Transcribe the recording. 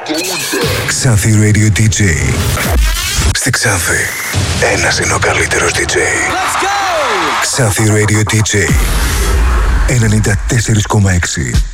Xanthi Radio DJ. Στη Ξάνθη, ένας είναι ο καλύτερος DJ. Let's go! Xanthi Radio DJ 94,6.